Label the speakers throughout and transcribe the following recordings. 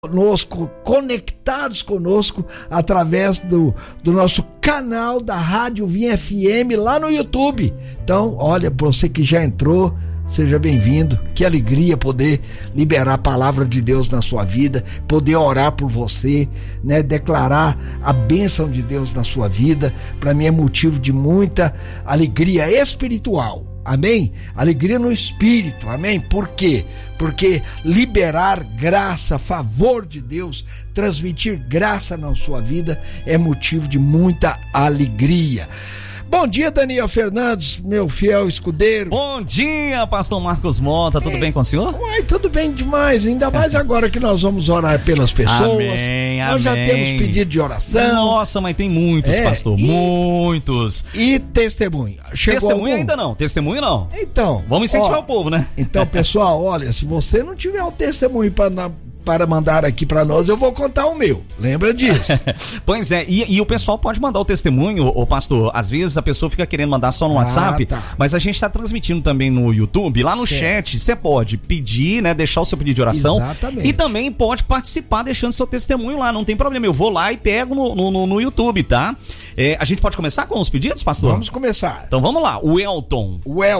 Speaker 1: conosco, conectados conosco através do nosso canal da Rádio Vinha FM lá no YouTube. Então, olha, você que já entrou, seja bem-vindo. Que alegria poder liberar a palavra de Deus na sua vida, poder orar por você, né? Declarar a bênção de Deus na sua vida. Para mim é motivo de muita alegria espiritual. Amém? Alegria no espírito, amém? Por quê? Porque liberar graça, favor de Deus, transmitir graça na sua vida é motivo de muita alegria. Bom dia, Daniel Fernandes, meu fiel escudeiro.
Speaker 2: Bom dia, pastor Marcos Mota, tudo bem com o senhor?
Speaker 1: Uai, tudo bem demais, ainda mais agora que nós vamos orar pelas pessoas.
Speaker 2: Amém,
Speaker 1: nós já temos pedido de oração.
Speaker 2: Nossa, mas tem muitos, pastor, muitos.
Speaker 1: E testemunho.
Speaker 2: Testemunho ainda não, testemunho não.
Speaker 1: Então.
Speaker 2: Vamos incentivar o povo, né?
Speaker 1: Então, pessoal, olha, se você não tiver um testemunho para mandar aqui para nós, eu vou contar o meu. Lembra disso?
Speaker 2: Pois é, e o pessoal pode mandar o testemunho, ô pastor. Às vezes a pessoa fica querendo mandar só no WhatsApp, mas a gente está transmitindo também no YouTube. Lá no chat, você pode pedir, né? Deixar o seu pedido de oração.
Speaker 1: Exatamente.
Speaker 2: E também pode participar deixando seu testemunho lá, não tem problema. Eu vou lá e pego no YouTube, tá? A gente pode começar com os pedidos, pastor?
Speaker 1: Vamos começar.
Speaker 2: Então vamos lá, o Elton.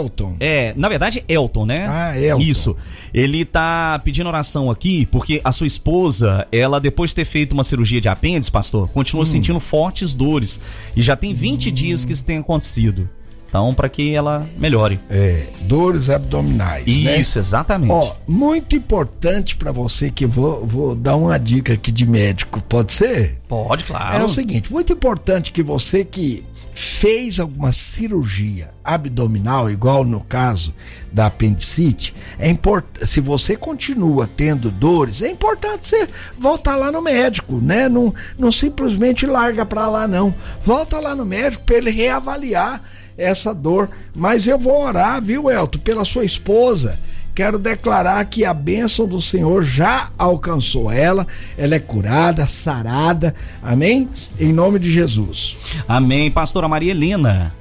Speaker 2: Na verdade, Elton, né?
Speaker 1: Ah, Elton.
Speaker 2: Isso. Ele tá pedindo oração aqui porque a sua esposa, ela depois de ter feito uma cirurgia de apêndice, pastor, continua sentindo fortes dores. E já tem 20 dias que isso tem acontecido. Então, para que ela melhore.
Speaker 1: Dores abdominais,
Speaker 2: isso,
Speaker 1: né?
Speaker 2: Exatamente.
Speaker 1: Muito importante para você, que vou dar uma dica aqui de médico, pode ser?
Speaker 2: Pode, claro.
Speaker 1: É o seguinte, muito importante que você que fez alguma cirurgia abdominal, igual no caso da apendicite, se você continua tendo dores, é importante você voltar lá no médico, né? Não simplesmente larga pra lá, não. Volta lá no médico para ele reavaliar essa dor. Mas eu vou orar, viu, Elton, pela sua esposa. Quero declarar que a bênção do Senhor já alcançou ela é curada, sarada, amém? Em nome de Jesus.
Speaker 2: Amém. Pastora Maria Helena.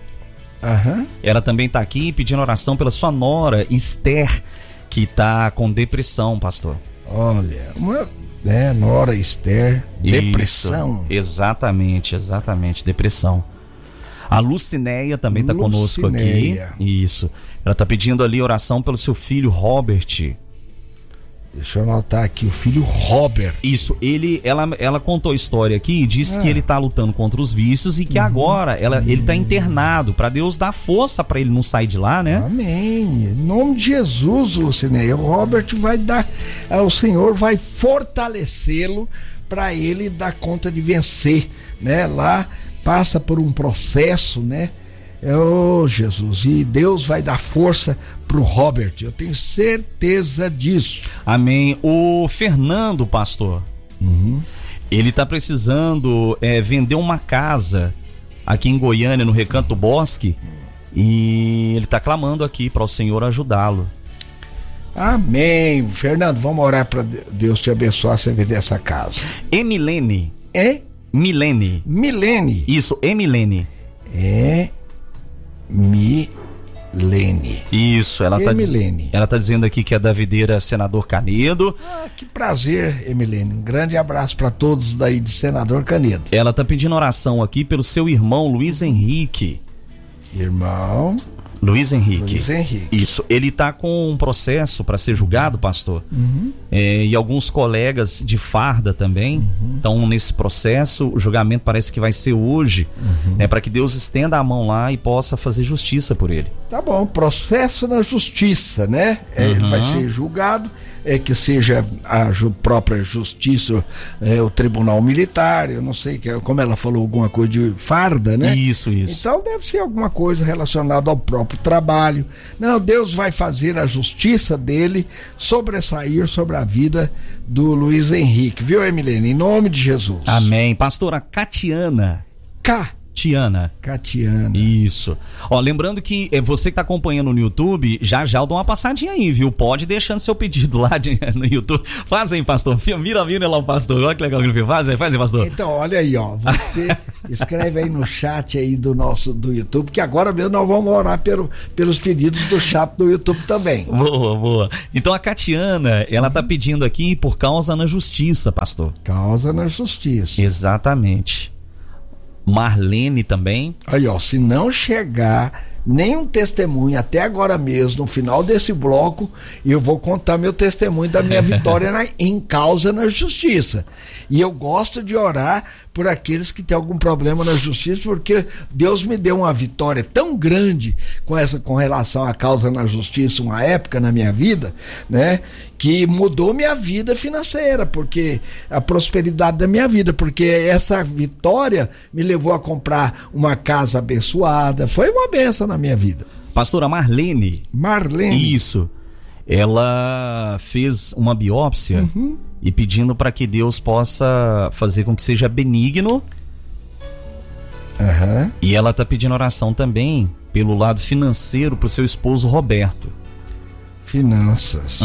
Speaker 2: Ela também está aqui pedindo oração pela sua nora, Esther, que está com depressão, pastor.
Speaker 1: Olha, nora Esther, depressão.
Speaker 2: Isso, exatamente, depressão. A Lucinéia também está conosco aqui. Isso. Ela está pedindo ali oração pelo seu filho Robert.
Speaker 1: Deixa eu anotar aqui, o filho Robert.
Speaker 2: Isso, ela contou a história aqui e disse que ele está lutando contra os vícios e que agora ele está internado, para Deus dar força para ele não sair de lá, né?
Speaker 1: Amém. Em nome de Jesus, Lucinéia. O Robert vai dar, o Senhor vai fortalecê-lo para ele dar conta de vencer, né? Lá passa por um processo, né? Jesus, e Deus vai dar força pro Robert, eu tenho certeza disso.
Speaker 2: Amém. O Fernando, pastor, ele tá precisando vender uma casa aqui em Goiânia, no Recanto do Bosque, e ele tá clamando aqui para o Senhor ajudá-lo.
Speaker 1: Amém. Fernando, vamos orar para Deus te abençoar você vender essa casa.
Speaker 2: Emilene.
Speaker 1: Milene.
Speaker 2: Isso, Emilene.
Speaker 1: Milene.
Speaker 2: Isso, ela tá dizendo aqui que é da videira Senador Canedo.
Speaker 1: Que prazer, Emilene. Um grande abraço para todos daí de Senador Canedo.
Speaker 2: Ela tá pedindo oração aqui pelo seu irmão Luiz Henrique. Luiz Henrique. Isso, ele tá com um processo para ser julgado, pastor. E alguns colegas de farda também estão nesse processo. O julgamento parece que vai ser hoje, para que Deus estenda a mão lá e possa fazer justiça por ele. Tá bom, processo na justiça, né? Ele vai ser julgado, que seja a própria justiça, o tribunal militar, eu não sei, como ela falou, alguma coisa de farda, né? Isso.
Speaker 1: Então deve ser alguma coisa relacionada ao próprio trabalho. Não, Deus vai fazer a justiça dele sobressair sobre a vida do Luiz Henrique, viu, Emilene? Em nome de Jesus.
Speaker 2: Amém. Pastora Catiana. Catiana. Isso. Ó, lembrando que você que tá acompanhando no YouTube, já eu dou uma passadinha aí, viu? Pode deixando seu pedido lá no YouTube. Faz aí, pastor. Mira lá o pastor. Olha que legal que ele fez. Faz aí, pastor.
Speaker 1: Então, olha aí, ó. Você escreve aí no chat aí do YouTube, que agora mesmo nós vamos orar pelos pedidos do chat do YouTube também.
Speaker 2: Boa. Então a Catiana, ela tá pedindo aqui por causa na justiça, pastor.
Speaker 1: Causa na justiça.
Speaker 2: Exatamente. Marlene também.
Speaker 1: Aí, ó, se não chegar nenhum testemunho até agora mesmo, no final desse bloco, eu vou contar meu testemunho da minha vitória em causa na justiça. E eu gosto de orar por aqueles que têm algum problema na justiça, porque Deus me deu uma vitória tão grande com relação à causa na justiça, uma época na minha vida, né, que mudou minha vida financeira, porque a prosperidade da minha vida, porque essa vitória me levou a comprar uma casa abençoada, foi uma bênção na minha vida.
Speaker 2: Pastora Marlene. Isso. Ela fez uma biópsia e pedindo para que Deus possa fazer com que seja benigno. E ela tá pedindo oração também pelo lado financeiro pro seu esposo Roberto.
Speaker 1: Finanças.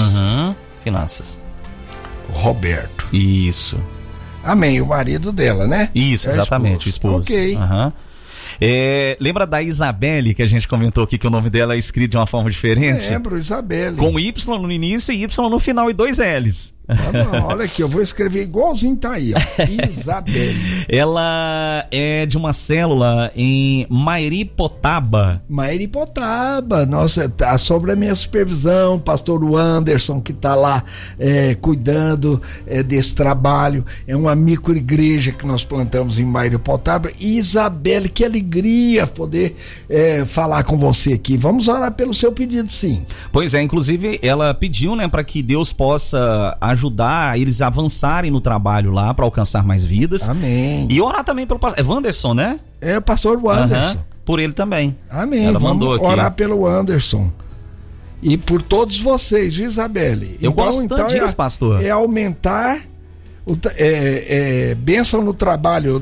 Speaker 1: Roberto.
Speaker 2: Isso.
Speaker 1: Amém, o marido dela, né?
Speaker 2: Isso, exatamente, o esposo.
Speaker 1: Ok.
Speaker 2: Lembra da Isabelle, que a gente comentou aqui que o nome dela é escrito de uma forma diferente?
Speaker 1: Lembro, Isabelle.
Speaker 2: Com Y no início e Y no final e 2 L's.
Speaker 1: Olha aqui, eu vou escrever igualzinho, tá aí, ó. Isabelle.
Speaker 2: Ela é de uma célula em Mairipotaba.
Speaker 1: Nossa, tá sobre a minha supervisão, pastor Anderson, que tá lá cuidando desse trabalho. É uma microigreja que nós plantamos em Mairipotaba. Isabelle, que alegria poder falar com você aqui. Vamos orar pelo seu pedido, sim.
Speaker 2: Pois é, inclusive ela pediu, né, para que Deus possa ajudar eles a avançarem no trabalho lá para alcançar mais vidas.
Speaker 1: Amém.
Speaker 2: E orar também pelo pastor. É Wanderson, né?
Speaker 1: É o pastor Wanderson.
Speaker 2: Por ele também.
Speaker 1: Amém.
Speaker 2: Ela
Speaker 1: Vamos
Speaker 2: mandou aqui.
Speaker 1: Orar pelo Wanderson. E por todos vocês, Isabelle.
Speaker 2: Eu gosto tanto disso, pastor.
Speaker 1: É aumentar bênção no trabalho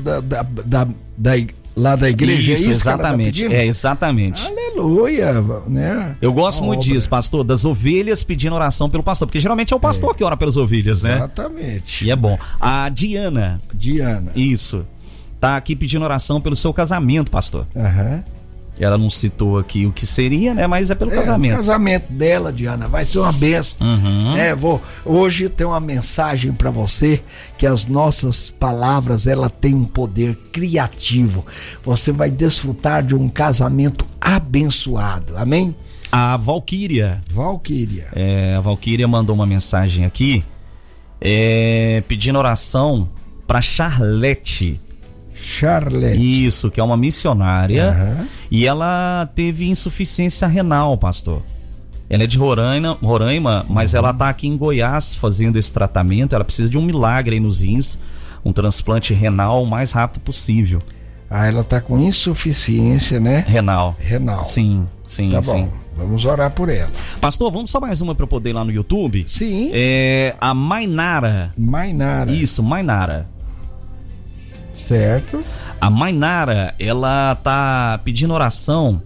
Speaker 1: lá da igreja.
Speaker 2: Isso, exatamente. Exatamente.
Speaker 1: Aleluia, né?
Speaker 2: Eu gosto muito disso, pastor, das ovelhas pedindo oração pelo pastor, porque geralmente é o pastor que ora pelas ovelhas, né?
Speaker 1: Exatamente.
Speaker 2: E é bom. A Diana. Isso. Tá aqui pedindo oração pelo seu casamento, pastor. Ela não citou aqui o que seria, né? Mas é pelo casamento.
Speaker 1: O casamento dela, Diana, vai ser uma bênção. Hoje tem uma mensagem para você, que as nossas palavras, ela tem um poder criativo. Você vai desfrutar de um casamento abençoado. Amém?
Speaker 2: A Valquíria. A Valquíria mandou uma mensagem aqui, pedindo oração para Charlete. Isso, que é uma missionária. E ela teve insuficiência renal, pastor. Ela é de Roraima, mas ela tá aqui em Goiás fazendo esse tratamento. Ela precisa de um milagre aí nos rins, um transplante renal o mais rápido possível.
Speaker 1: Ela tá com insuficiência, né?
Speaker 2: Renal. Sim.
Speaker 1: Tá bom. Vamos orar por ela.
Speaker 2: Pastor, vamos só mais uma para eu poder ir lá no YouTube?
Speaker 1: Sim.
Speaker 2: A Mainara. Isso, Mainara.
Speaker 1: Certo.
Speaker 2: A Mainara, ela tá pedindo oração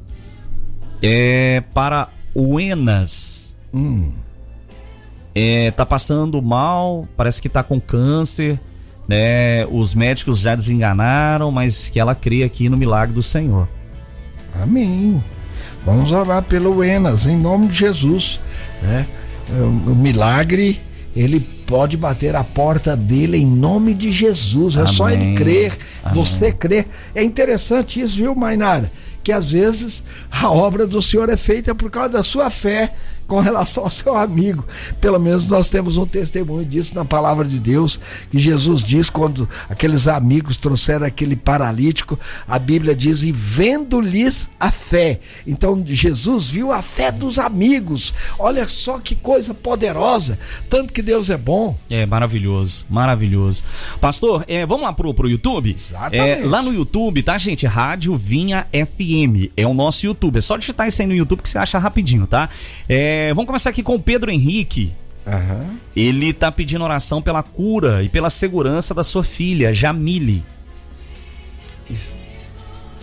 Speaker 2: para o Enas. Tá passando mal, parece que tá com câncer, né? Os médicos já desenganaram, mas que ela crê aqui no milagre do Senhor.
Speaker 1: Amém. Vamos orar pelo Enas, em nome de Jesus, né? O milagre, ele pode bater a porta dele em nome de Jesus. É só ele crer. Você crer. É interessante isso, viu, Mainara? Que às vezes a obra do Senhor é feita por causa da sua fé com relação ao seu amigo. Pelo menos nós temos um testemunho disso na palavra de Deus, que Jesus diz, quando aqueles amigos trouxeram aquele paralítico, a Bíblia diz, e vendo-lhes a fé. Então Jesus viu a fé dos amigos. Olha só que coisa poderosa, tanto que Deus é bom.
Speaker 2: É maravilhoso. Pastor, vamos lá pro YouTube?
Speaker 1: Exatamente.
Speaker 2: Lá no YouTube, tá, gente? Rádio Vinha FM é o nosso YouTube. É só digitar isso aí no YouTube que você acha rapidinho, tá? Vamos começar aqui com o Pedro Henrique. Ele tá pedindo oração pela cura e pela segurança da sua filha, Jamile.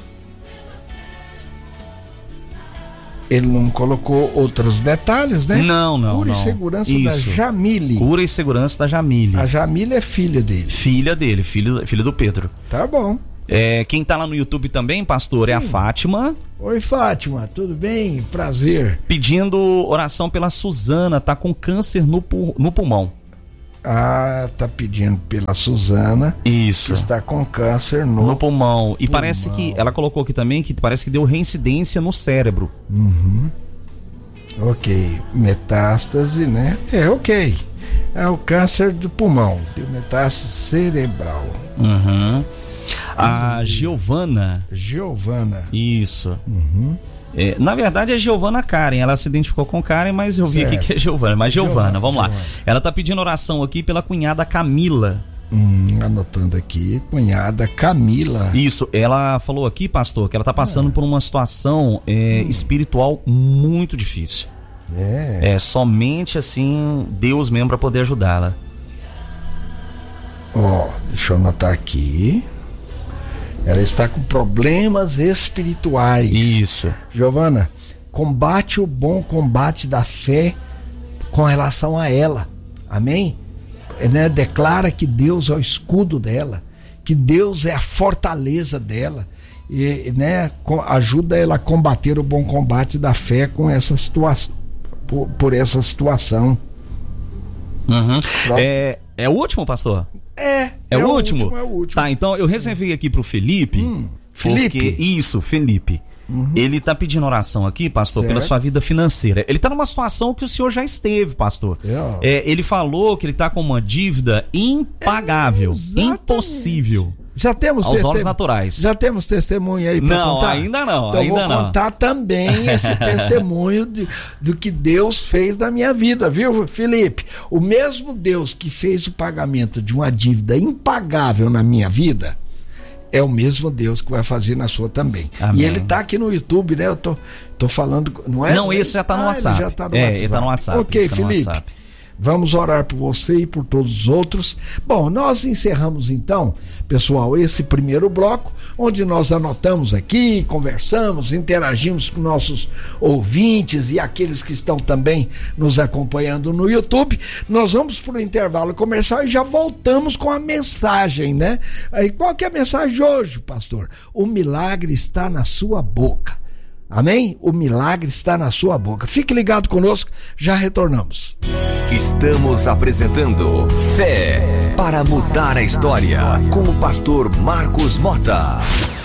Speaker 1: Ele não colocou outros detalhes, né?
Speaker 2: Não.
Speaker 1: Cura e segurança da Jamile.
Speaker 2: Cura e segurança da Jamile.
Speaker 1: A Jamile é filha dele.
Speaker 2: Filha do Pedro.
Speaker 1: Tá bom.
Speaker 2: Quem tá lá no YouTube também, pastor, Sim. É a Fátima.
Speaker 1: Oi, Fátima, tudo bem? Prazer.
Speaker 2: Pedindo oração pela Suzana, tá com câncer no pulmão.
Speaker 1: Tá pedindo pela Suzana.
Speaker 2: Isso.
Speaker 1: Que está com câncer no
Speaker 2: pulmão. E parece que, ela colocou aqui também, que parece que deu reincidência no cérebro.
Speaker 1: Uhum. Ok. Metástase, né? Ok. É o câncer do pulmão. Metástase cerebral.
Speaker 2: Uhum. A Giovana. Isso.
Speaker 1: Uhum.
Speaker 2: Na verdade é Giovana Karen. Ela se identificou com Karen, mas eu vi aqui que é Giovana. Mas Giovana, vamos lá. Ela tá pedindo oração aqui pela cunhada Camila.
Speaker 1: Anotando aqui, cunhada Camila.
Speaker 2: Isso, ela falou aqui, pastor, que ela tá passando por uma situação espiritual muito difícil. Somente assim Deus mesmo para poder ajudá-la.
Speaker 1: Deixa eu anotar aqui. Ela está com problemas espirituais.
Speaker 2: Isso.
Speaker 1: Giovana, combate o bom combate da fé com relação a ela. Amém? Declara que Deus é o escudo dela, que Deus é a fortaleza dela. E ajuda ela a combater o bom combate da fé com essa situação, por essa situação.
Speaker 2: Uhum. É o último, pastor? É o último?
Speaker 1: É o último.
Speaker 2: Tá, então eu reservei aqui pro Felipe.
Speaker 1: Felipe?
Speaker 2: Isso, Felipe. Uhum. Ele tá pedindo oração aqui, pastor, pela sua vida financeira. Ele tá numa situação que o senhor já esteve, pastor. Ele falou que ele tá com uma dívida impagável, impossível.
Speaker 1: Já temos
Speaker 2: aos olhos naturais.
Speaker 1: Já temos testemunho aí para contar?
Speaker 2: Ainda não.
Speaker 1: Então vou contar também esse testemunho do que Deus fez na minha vida, viu, Felipe? O mesmo Deus que fez o pagamento de uma dívida impagável na minha vida é o mesmo Deus que vai fazer na sua também.
Speaker 2: Amém.
Speaker 1: E ele tá aqui no YouTube, né? Eu tô falando, não é?
Speaker 2: Não, isso já tá no WhatsApp.
Speaker 1: Ele já tá no WhatsApp.
Speaker 2: Ele tá no WhatsApp.
Speaker 1: Ok, Felipe. Vamos orar por você e por todos os outros. Bom, nós encerramos então, pessoal, esse primeiro bloco, onde nós anotamos aqui, conversamos, interagimos com nossos ouvintes e aqueles que estão também nos acompanhando no YouTube. Nós vamos para o intervalo comercial e já voltamos com a mensagem, né? Aí, qual que é a mensagem de hoje, pastor? O milagre está na sua boca. Amém? O milagre está na sua boca. Fique ligado conosco, já retornamos.
Speaker 3: Estamos apresentando Fé para Mudar a História, com o pastor Marcos Mota.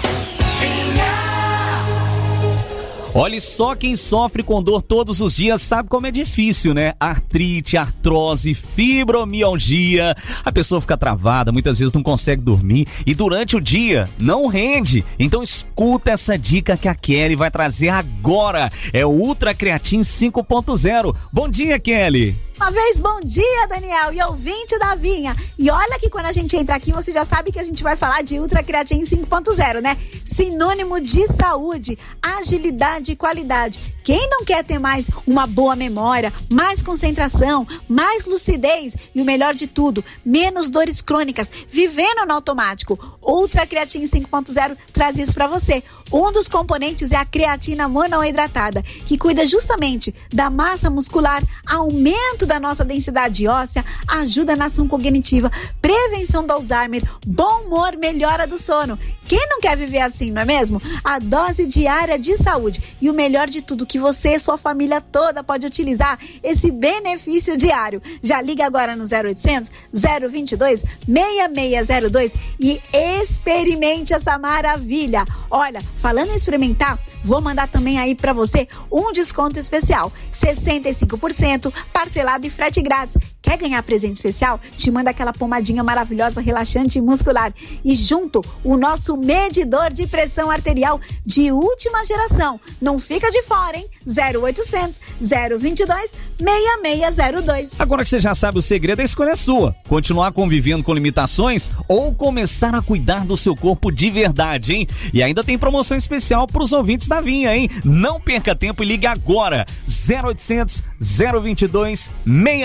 Speaker 2: Olha, só quem sofre com dor todos os dias sabe como é difícil, né? Artrite, artrose, fibromialgia. A pessoa fica travada, muitas vezes não consegue dormir e durante o dia não rende. Então escuta essa dica que a Kelly vai trazer agora. É o Ultra Creatine 5.0. Bom dia, Kelly.
Speaker 4: Uma vez, bom dia, Daniel, e ouvinte da Vinha. E olha que quando a gente entra aqui, você já sabe que a gente vai falar de Ultra Creatine 5.0, né? Sinônimo de saúde, agilidade e qualidade. Quem não quer ter mais uma boa memória, mais concentração, mais lucidez e o melhor de tudo, menos dores crônicas, vivendo no automático? Ultra Creatine 5.0 traz isso pra você. Um dos componentes é a creatina monoidratada, que cuida justamente da massa muscular, aumento da nossa densidade óssea, ajuda na ação cognitiva, prevenção do Alzheimer, bom humor, melhora do sono. Quem não quer viver assim, não é mesmo? A dose diária de saúde e o melhor de tudo, que você e sua família toda pode utilizar esse benefício diário. Já liga agora no 0800 022 6602 e experimente essa maravilha. Olha, falando em experimentar, vou mandar também aí pra você um desconto especial, 65%, parcelado e frete grátis. Quer ganhar presente especial? Te manda aquela pomadinha maravilhosa, relaxante e muscular. E junto, o nosso medidor de pressão arterial de última geração. Não fica de fora, hein? 0800 022 6602.
Speaker 2: Agora que você já sabe o segredo, a escolha é sua. Continuar convivendo com limitações ou começar a cuidar do seu corpo de verdade, hein? E ainda tem promoção especial para os ouvintes da Vinha, hein? Não perca tempo e ligue agora. 0800 022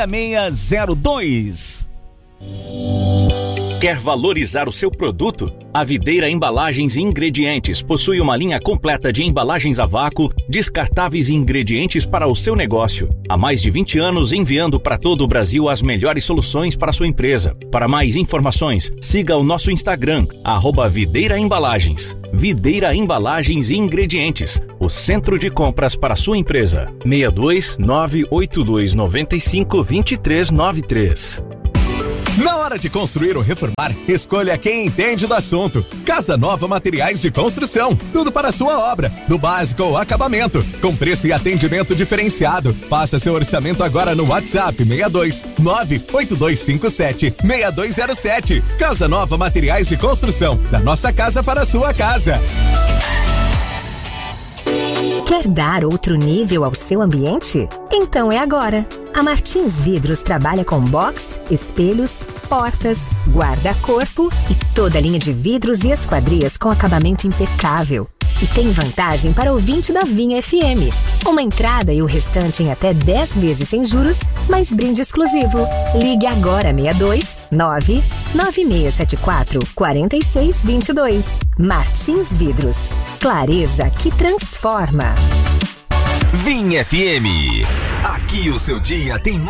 Speaker 2: 6602.
Speaker 3: Quer valorizar o seu produto?
Speaker 5: A Videira Embalagens e Ingredientes possui uma linha completa de embalagens a vácuo, descartáveis e ingredientes para o seu negócio. Há mais de 20 anos enviando para todo o Brasil as melhores soluções para a sua empresa. Para mais informações, siga o nosso Instagram, @Videira Embalagens. Videira Embalagens e Ingredientes, o centro de compras para a sua empresa. 62 982 95 2393.
Speaker 6: Na hora de construir ou reformar, escolha quem entende do assunto. Casa Nova Materiais de Construção. Tudo para a sua obra, do básico ao acabamento, com preço e atendimento diferenciado. Faça seu orçamento agora no WhatsApp 62 98257 6207. Casa Nova Materiais de Construção. Da nossa casa para a sua casa.
Speaker 7: Quer dar outro nível ao seu ambiente? Então é agora. A Martins Vidros trabalha com box, espelhos, portas, guarda-corpo e toda a linha de vidros e esquadrias com acabamento impecável. E tem vantagem para ouvinte da Vinha FM. Uma entrada e o restante em até 10 vezes sem juros, mais brinde exclusivo. Ligue agora 62 99674 4622. Martins Vidros. Clareza que transforma.
Speaker 3: Vinha FM. Aqui o seu dia tem